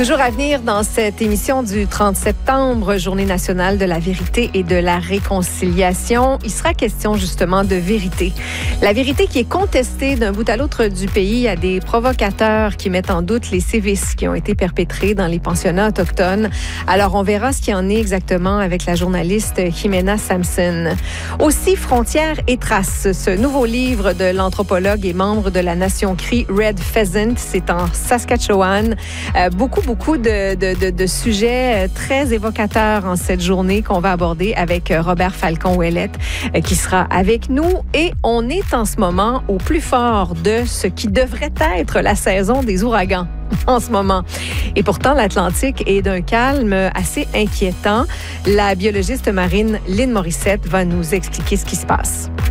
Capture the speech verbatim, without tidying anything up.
Toujours à venir dans cette émission du trente septembre, Journée nationale de la vérité et de la réconciliation. Il sera question justement de vérité. La vérité qui est contestée d'un bout à l'autre du pays à des provocateurs qui mettent en doute les sévices qui ont été perpétrés dans les pensionnats autochtones. Alors, on verra ce qu'il y en est exactement avec la journaliste Jimena Sampson. Aussi, Frontières et traces, ce nouveau livre de l'anthropologue et membre de la Nation Crie, Red Pheasant, c'est en Saskatchewan. Euh, beaucoup Beaucoup de, de, de, de sujets très évocateurs en cette journée qu'on va aborder avec Robert Falcon-Ouellette qui sera avec nous. Et on est en ce moment au plus fort de ce qui devrait être la saison des ouragans en ce moment. Et pourtant, l'Atlantique est d'un calme assez inquiétant. La biologiste marine Lynn Morissette va nous expliquer ce qui se passe.